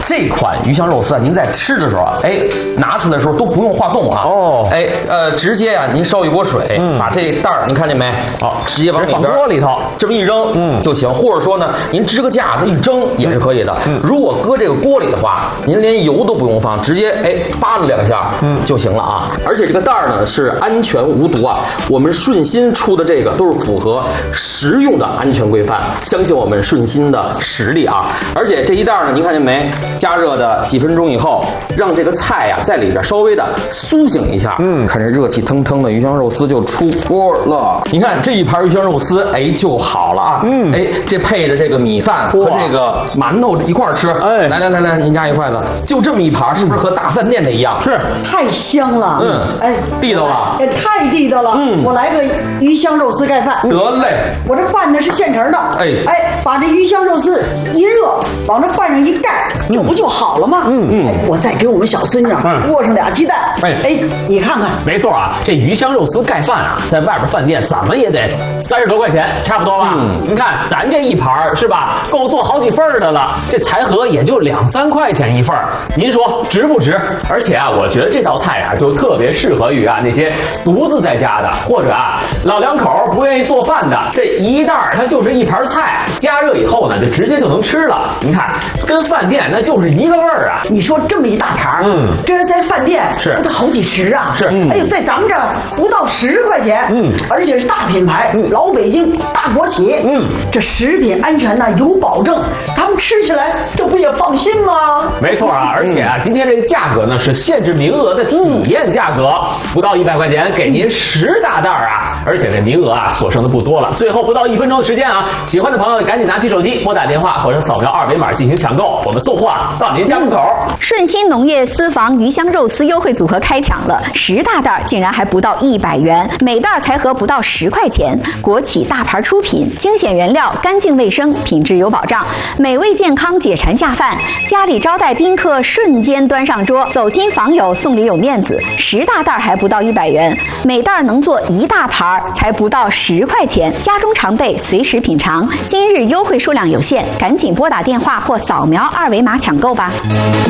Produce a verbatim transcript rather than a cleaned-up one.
这款鱼香肉丝啊，您在吃的时候啊，哎，拿出来的时候都不用化冻啊。哦，哎，呃，直接啊，您烧一锅水，嗯，把这袋儿，您看见没？哦，直接往里边放锅里头， 这么一扔，嗯，就行。或者说呢，您支个架子一蒸也是可以的。嗯，如果搁这个锅里的话，您连油都不用放，直接哎扒拉两下，嗯，就行了啊。而且这个袋儿呢是安全无毒啊，我们顺心出的这个都是符合食用的安全规范，相信我们顺心的实力啊。而且这一袋呢，您看见没？加热的几分钟以后，让这个菜呀、啊、在里边稍微的苏醒一下，嗯，看这热气腾腾的鱼香肉丝就出锅了。你看这一盘鱼香肉丝，哎就好了啊，嗯，哎这配着这个米饭和这个馒头一块吃，哎，来来来来，您夹一筷子，就这么一盘，是不是和大饭店的一样？是， 太香了，嗯，哎， 地道了， 哎，太地道了，嗯，我来个鱼香肉丝盖饭， 得嘞， 我这饭呢是现成的，哎哎，把这鱼香肉丝一热，往这饭上一盖，这不就好了吗？嗯嗯，我再给我们小孙女握上俩鸡蛋，哎哎，你看看， 没错啊，这鱼香肉丝盖饭啊，在外边饭店怎么也得三十多块钱，差不多吧？嗯，您看咱这一盘是吧，够做好几份的了，这财盒也就两三块钱一份，您说值不值？而且啊，我觉得这道菜啊，就特别适合于啊那些独自在家的，或者啊老两口不愿意做饭的，这一袋它就是一盘菜，加热以后呢，就直接就能吃了。您看，跟饭店那就是一个味儿啊！ 你说这么一大盘，嗯，这是在饭店是不得好几十啊？ 是， 哎呦，在咱们这儿不到十块钱，嗯，而且是大品牌，嗯，老北京大国企，嗯，这食品安全呢有保证，咱们吃起来这不也放心吗？ 没错啊，而且啊，今天这个价格呢是限制名额的体验价格，不到一百块钱给您十大袋啊，而且这名额啊所剩的不多了，最后不到一分钟的时间啊，喜欢的朋友赶紧拿起手机拨打电话或者扫描二维码进行抢购，我们送货到您家门口。 顺心农业私房鱼香肉丝优惠组合开抢了，十大袋竟然还不到一百元，每袋才合不到十块钱。国企大牌出品，精选原料，干净卫生，品质有保障，美味健康，解馋下饭。家里招待宾客，瞬间端上桌，走亲访友送礼有面子。十大袋还不到一百元，每袋能做一大盘，才不到十块钱。家中常备，随时品尝。今日优惠数量有限，赶紧拨打电话或扫描二维码抢购吧。